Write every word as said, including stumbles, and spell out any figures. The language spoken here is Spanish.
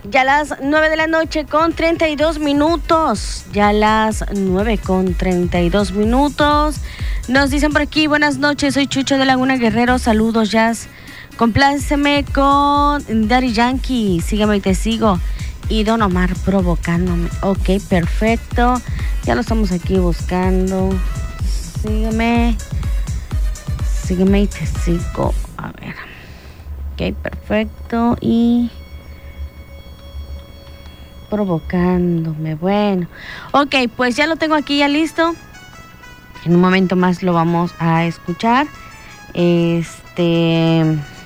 Ya las nueve de la noche con treinta y dos minutos. Ya las nueve con treinta y dos minutos. Nos dicen por aquí, buenas noches, soy Chucho de Laguna Guerrero. Saludos, Jazz. Compláceme con Daddy Yankee. Sígueme y te sigo. Y Don Omar provocándome. Ok, perfecto. Ya lo estamos aquí buscando. Sígueme. Sígueme y te sigo. A ver. Ok, perfecto. Y provocándome. Bueno. Ok, pues ya lo tengo aquí ya listo. En un momento más lo vamos a escuchar. Este...